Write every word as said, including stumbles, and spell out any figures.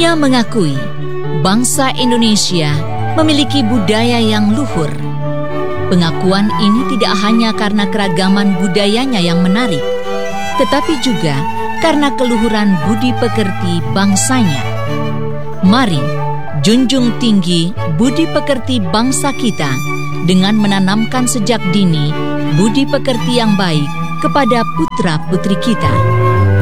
Dunia mengakui bangsa Indonesia memiliki budaya yang luhur. Pengakuan ini tidak hanya karena keragaman budayanya yang menarik, tetapi juga karena keluhuran budi pekerti bangsanya. Mari junjung tinggi budi pekerti bangsa kita dengan menanamkan sejak dini budi pekerti yang baik kepada putra-putri kita.